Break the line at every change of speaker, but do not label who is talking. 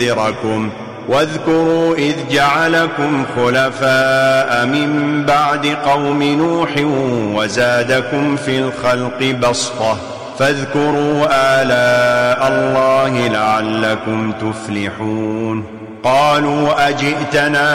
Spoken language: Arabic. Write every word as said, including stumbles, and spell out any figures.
واذكروا إذ جعلكم خلفاء من بعد قوم نوح وزادكم في الخلق بسطة فاذكروا آلاء الله لعلكم تفلحون. قالوا أجئتنا